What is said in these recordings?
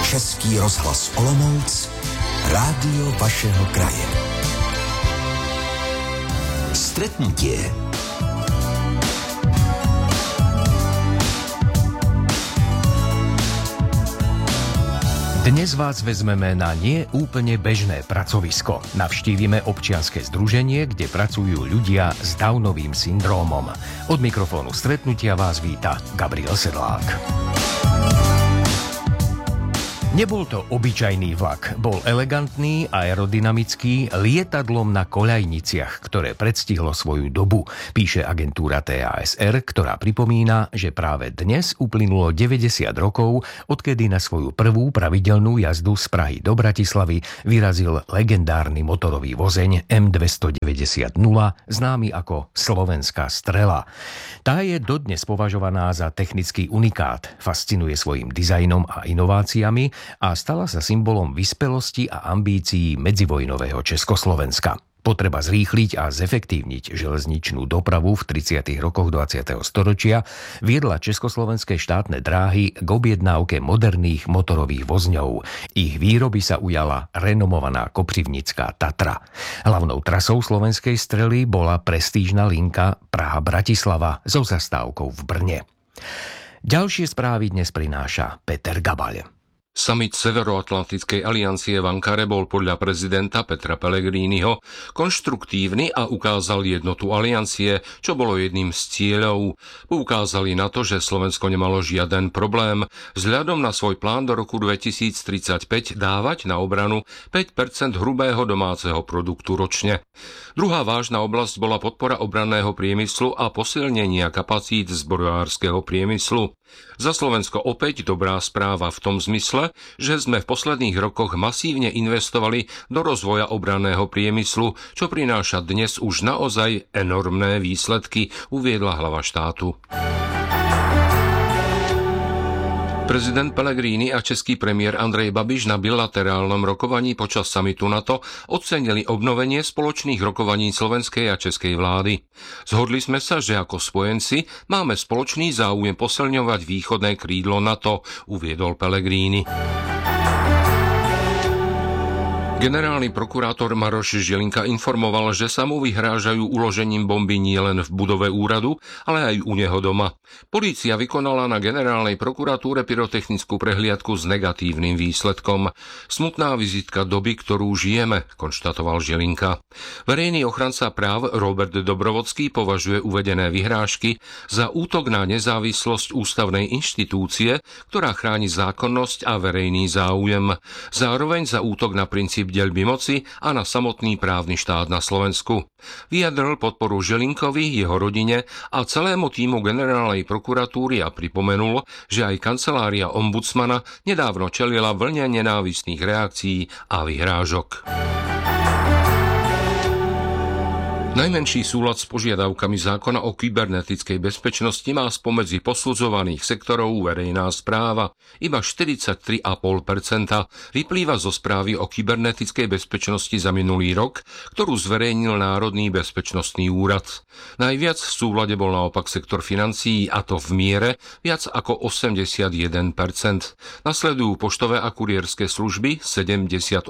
Český rozhlas Olomouc, rádio vašeho kraje. Stretnutie. Dnes vás vezmeme na nie úplne bežné pracovisko. Navštívime občianske združenie, kde pracujú ľudia s Downovým syndrómom. Od mikrofónu Stretnutia vás víta Gabriel Sedlák. Nebol to obyčajný vlak, bol elegantný, aerodynamický, lietadlom na koľajniciach, ktoré predstihlo svoju dobu, píše agentúra TASR, ktorá pripomína, že práve dnes uplynulo 90 rokov, odkedy na svoju prvú pravidelnú jazdu z Prahy do Bratislavy vyrazil legendárny motorový vozeň M290-0, známy ako Slovenská strela. Tá je dodnes považovaná za technický unikát, fascinuje svojim dizajnom a inováciami a stala sa symbolom vyspelosti a ambícií medzivojnového Československa. Potreba zrýchliť a zefektívniť železničnú dopravu v 30. rokoch 20. storočia viedla československé štátne dráhy k objednávke moderných motorových vozňov. Ich výroby sa ujala renomovaná kopřivnická Tatra. Hlavnou trasou slovenskej strely bola prestížna linka Praha-Bratislava so zastávkou v Brne. Ďalšie správy dnes prináša Peter Gabaľ. Summit Severoatlantickej aliancie v Ankare bol podľa prezidenta Petra Pellegriniho konštruktívny a ukázal jednotu aliancie, čo bolo jedným z cieľov. Poukázali na to, že Slovensko nemalo žiaden problém vzhľadom na svoj plán do roku 2035 dávať na obranu 5% hrubého domáceho produktu ročne. Druhá vážna oblasť bola podpora obranného priemyslu a posilnenia kapacít zbrojárskeho priemyslu. Za Slovensko opäť dobrá správa v tom zmysle, že sme v posledných rokoch masívne investovali do rozvoja obranného priemyslu, čo prináša dnes už naozaj enormné výsledky, uviedla hlava štátu. Prezident Pellegrini a český premiér Andrej Babiš na bilaterálnom rokovaní počas samitu NATO ocenili obnovenie spoločných rokovaní slovenskej a českej vlády. Zhodli sme sa, že ako spojenci máme spoločný záujem posilňovať východné krídlo NATO, uviedol Pellegrini. Generálny prokurátor Maroš Žilinka informoval, že sa mu vyhrážajú uložením bomby nielen v budove úradu, ale aj u neho doma. Polícia vykonala na generálnej prokuratúre pyrotechnickú prehliadku s negatívnym výsledkom. Smutná vizitka doby, ktorú žijeme, konštatoval Žilinka. Verejný ochranca práv Robert Dobrovodský považuje uvedené vyhrážky za útok na nezávislosť ústavnej inštitúcie, ktorá chráni zákonnosť a verejný záujem. Zároveň za útok na princíp deľby moci a na samotný právny štát na Slovensku. Vyjadril podporu Žilinkovi, jeho rodine a celému tímu generálnej prokuratúry a pripomenul, že aj kancelária ombudsmana nedávno čelila vlne nenávistných reakcií a vyhrážok. Najmenší súlad s požiadavkami zákona o kybernetickej bezpečnosti má spomedzi posudzovaných sektorov verejná správa. Iba 43,5% vyplýva zo správy o kybernetickej bezpečnosti za minulý rok, ktorú zverejnil Národný bezpečnostný úrad. Najviac v súlade bol naopak sektor financií, a to v miere viac ako 81%. Nasledujú poštové a kurierské služby 78,5%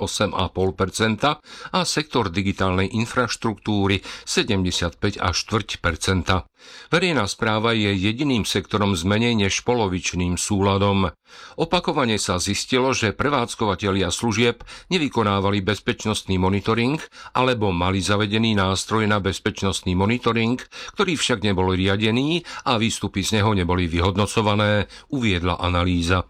a sektor digitálnej infraštruktúry 75,4%. Verejná správa je jediným sektorom s menej než polovičným súladom. Opakovane sa zistilo, že prevádzkovatelia služieb nevykonávali bezpečnostný monitoring alebo mali zavedený nástroj na bezpečnostný monitoring, ktorý však nebol riadený a výstupy z neho neboli vyhodnocované, uviedla analýza.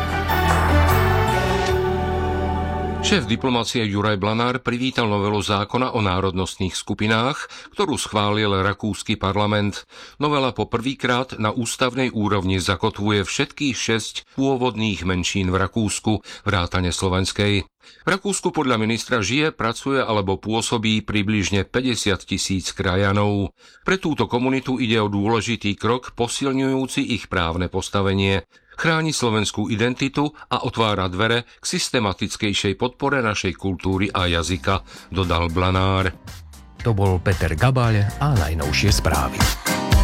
Šéf diplomácie Juraj Blanár privítal novelu zákona o národnostných skupinách, ktorú schválil rakúsky parlament. Novela po prvýkrát na ústavnej úrovni zakotvuje všetkých 6 pôvodných menšín v Rakúsku, vrátane slovenskej. V Rakúsku podľa ministra žije, pracuje alebo pôsobí približne 50,000 krajanov. Pre túto komunitu ide o dôležitý krok posilňujúci ich právne postavenie. Chráni slovenskú identitu a otvára dvere k systematickejšej podpore našej kultúry a jazyka, dodal Blanár. To bol Peter Gabaľ a najnovšie správy.